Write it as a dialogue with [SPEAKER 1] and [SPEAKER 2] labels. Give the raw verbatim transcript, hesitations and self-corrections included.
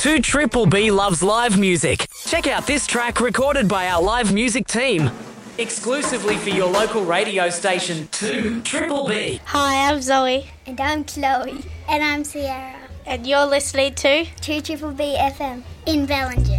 [SPEAKER 1] two Triple B loves live music. Check out this track recorded by our live music team. Exclusively for your local radio station, two Triple B.
[SPEAKER 2] Hi, I'm Zoe.
[SPEAKER 3] And I'm Chloe.
[SPEAKER 4] And I'm Sierra.
[SPEAKER 2] And you're listening to
[SPEAKER 3] two Triple B F M
[SPEAKER 4] in Bellinger.